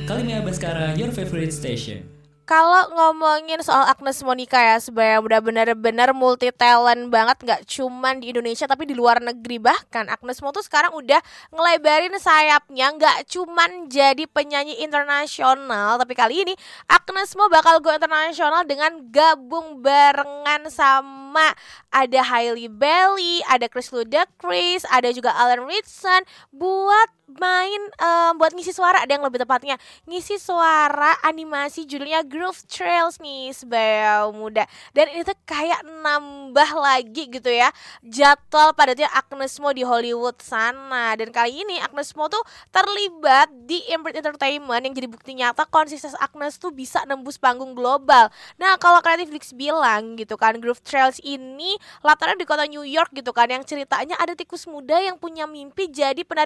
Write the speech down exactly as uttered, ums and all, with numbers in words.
Kalimia Baskara, your favorite station. Kalau ngomongin soal Agnes Monica ya, sebenarnya udah bener-bener multi talent banget, nggak cuman di Indonesia tapi di luar negeri. Bahkan Agnes Mo tuh sekarang udah ngelebarin sayapnya, nggak cuman jadi penyanyi internasional, tapi kali ini Agnes Mo bakal go internasional dengan gabung barengan sama ada Hailey Bailey, ada Chris Ludacris, ada juga Alan Ritson buat main um, buat ngisi suara, ada yang lebih tepatnya ngisi suara animasi judulnya Groove Trails nih sebaya muda. Dan ini tuh kayak nambah lagi gitu ya jadwal padatnya Agnes Mo di Hollywood sana. Dan kali ini Agnes Mo tuh terlibat di Imprint Entertainment yang jadi bukti nyata konsistensi Agnes tuh bisa nembus panggung global. Nah kalau Creative Leaks bilang gitu kan, Groove Trails ini latarnya di kota New York gitu kan, yang ceritanya ada tikus muda yang punya mimpi jadi penari